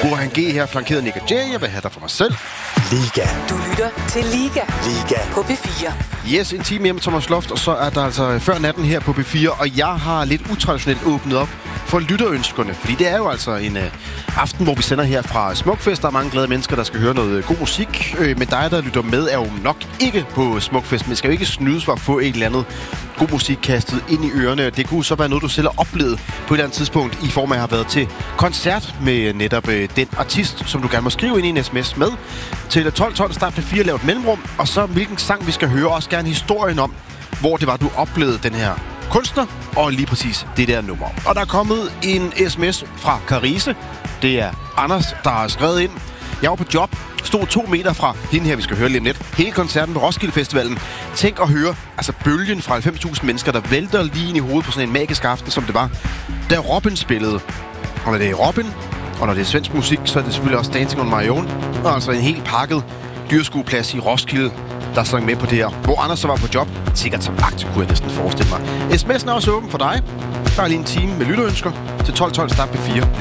Burhan G her, flankeret Nick og Jay. Jeg vil have dig for mig selv. Liga. Du lytter til Liga. Liga. På P4. Yes, en time hjemme med Thomas Loft, og så er der altså før natten her på P4, og jeg har lidt utraditionelt åbnet op for lytterønskerne, fordi det er jo altså en aften, hvor vi sender her fra Smukfest. Der er mange glade mennesker, der skal høre noget god musik, men dig, der lytter med, er jo nok ikke på Smukfest, men skal jo ikke snydes for at få et eller andet god musik kastet ind i ørerne. Det kunne så være noget, du selv har oplevet på et eller andet tidspunkt, i form af at have været til koncert med netop den artist, som du gerne må skrive ind i en sms med. Til 12.12 start P4, lavet mellemrum, og så hvilken sang vi skal høre, også gerne historien om, hvor det var, du oplevede den her kunstner, og lige præcis det der nummer. Og der er kommet en sms fra Carise. Det er Anders, der har skrevet ind. Jeg var på job, stod 2 meter fra hende her, vi skal høre lige om lidt. Hele koncerten på Roskilde Festivalen. Tænk at høre, altså bølgen fra 90.000 mennesker, der vælter lige ind i hovedet på sådan en magisk aften, som det var, da Robin spillede. Og når det er Robin, og når det er svensk musik, så er det selvfølgelig også Dancing on My Own. Og altså en helt pakket dyrskueplads i Roskilde, der sang med på det her. Hvor Anders så var på job, sikkert som vagt, kunne jeg næsten forestille mig. SMS'en er også åben for dig. Der er lige en time med lytterønsker til 12.12 start P4.